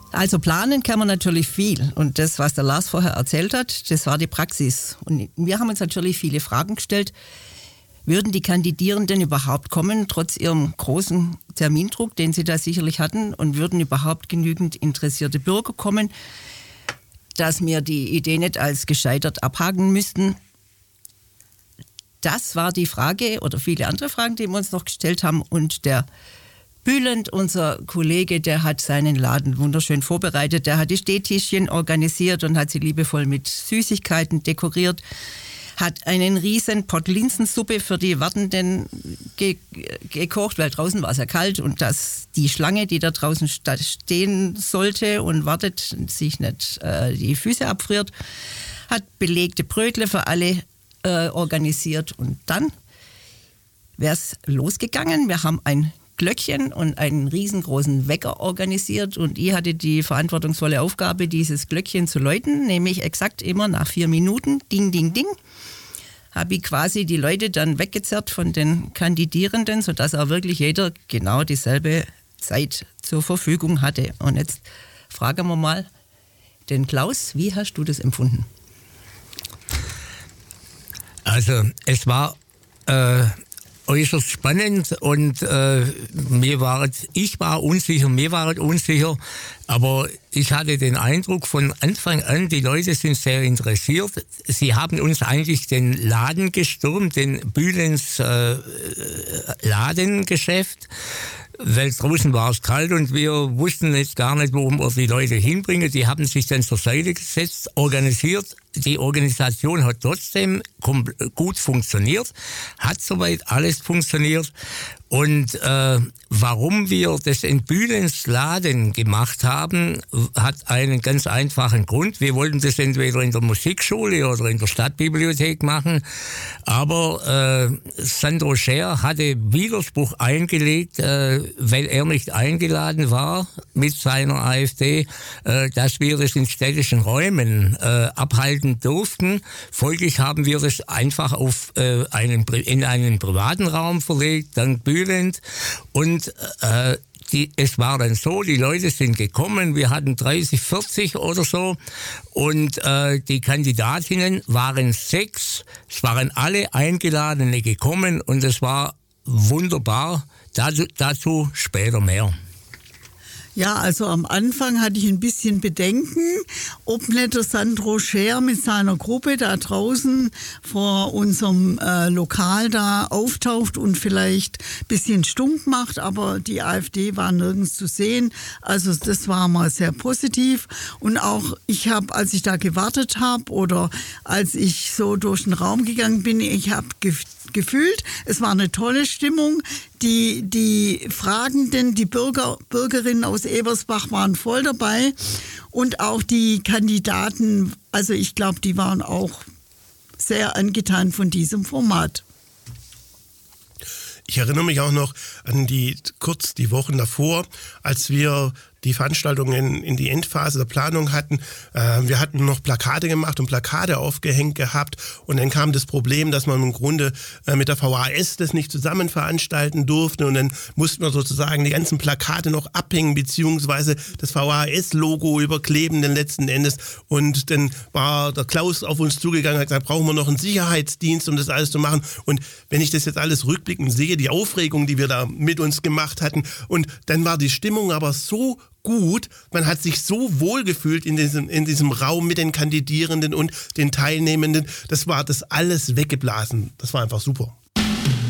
Also planen kann man natürlich viel. Und das, was der Lars vorher erzählt hat, das war die Praxis. Und wir haben uns natürlich viele Fragen gestellt. Würden die Kandidierenden überhaupt kommen, trotz ihrem großen Termindruck, den sie da sicherlich hatten? Und würden überhaupt genügend interessierte Bürger kommen, dass wir die Idee nicht als gescheitert abhaken müssten? Das war die Frage oder viele andere Fragen, die wir uns noch gestellt haben. Und der Bülent, unser Kollege, der hat seinen Laden wunderschön vorbereitet. Der hat die Stehtischchen organisiert und hat sie liebevoll mit Süßigkeiten dekoriert. Hat einen riesen Pott Linsensuppe für die Wartenden gekocht, weil draußen war es ja kalt und dass die Schlange, die da draußen stehen sollte und wartet, sich nicht die Füße abfriert. Hat belegte Brötle für alle organisiert und dann wäre es losgegangen. Wir haben ein Glöckchen und einen riesengroßen Wecker organisiert und ich hatte die verantwortungsvolle Aufgabe, dieses Glöckchen zu läuten, nämlich exakt immer nach 4 Minuten, ding, ding, ding, habe ich quasi die Leute dann weggezerrt von den Kandidierenden, sodass auch wirklich jeder genau dieselbe Zeit zur Verfügung hatte. Und jetzt fragen wir mal den Klaus, wie hast du das empfunden? Also es war äußerst spannend und ich war unsicher, aber ich hatte den Eindruck von Anfang an, die Leute sind sehr interessiert. Sie haben uns eigentlich den Laden gestürmt, den Bülents Ladengeschäft, weil draußen war es kalt und wir wussten jetzt gar nicht, worum wir die Leute hinbringen. Die haben sich dann zur Seite gesetzt, organisiert. Die Organisation hat trotzdem gut funktioniert, hat soweit alles funktioniert. Und warum wir das in Bülents Laden gemacht haben, hat einen ganz einfachen Grund. Wir wollten das entweder in der Musikschule oder in der Stadtbibliothek machen, aber Sandro Scher hatte Widerspruch eingelegt, weil er nicht eingeladen war mit seiner AfD, dass wir das in städtischen Räumen abhalten durften. Folglich haben wir das einfach in einen privaten Raum verlegt, dank Bülent. Und es war dann so, die Leute sind gekommen, wir hatten 30, 40 oder so und die Kandidatinnen waren 6, es waren alle Eingeladene gekommen und es war wunderbar, dazu später mehr. Ja, also am Anfang hatte ich ein bisschen Bedenken, ob nicht der Sandro Scher mit seiner Gruppe da draußen vor unserem Lokal da auftaucht und vielleicht ein bisschen stunk macht, aber die AfD war nirgends zu sehen. Also das war mal sehr positiv. Und auch ich habe, als ich da gewartet habe oder als ich so durch den Raum gegangen bin, ich habe gefühlt, es war eine tolle Stimmung. Die Fragenden, die Bürgerinnen aus Ebersbach waren voll dabei und auch die Kandidaten, also ich glaube, die waren auch sehr angetan von diesem Format. Ich erinnere mich auch noch an die Wochen davor, als wir die Veranstaltungen in die Endphase der Planung hatten. Wir hatten noch Plakate gemacht und Plakate aufgehängt gehabt und dann kam das Problem, dass man im Grunde mit der VHS das nicht zusammen veranstalten durfte und dann mussten wir sozusagen die ganzen Plakate noch abhängen beziehungsweise das VHS-Logo überkleben dann letzten Endes und dann war der Klaus auf uns zugegangen und hat gesagt, brauchen wir noch einen Sicherheitsdienst, um das alles zu machen und wenn ich das jetzt alles rückblickend sehe, die Aufregung, die wir da mit uns gemacht hatten und dann war die Stimmung aber so gut, man hat sich so wohl gefühlt in diesem Raum mit den Kandidierenden und den Teilnehmenden, das war das alles weggeblasen, das war einfach super.